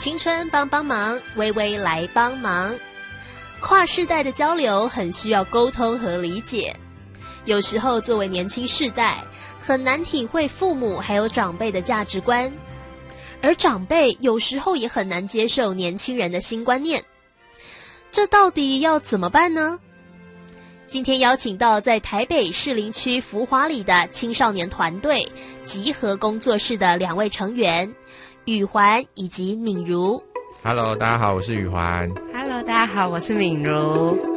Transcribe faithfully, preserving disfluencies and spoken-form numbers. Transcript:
青春帮帮忙，微微来帮忙。跨世代的交流很需要沟通和理解，有时候作为年轻世代，很难体会父母还有长辈的价值观，而长辈有时候也很难接受年轻人的新观念。这到底要怎么办呢？今天邀请到在台北士林区福华里的青少年团队集合工作室的两位成员宇环以及敏如。 Hello， 大家好，我是宇环。 Hello， 大家好，我是敏如。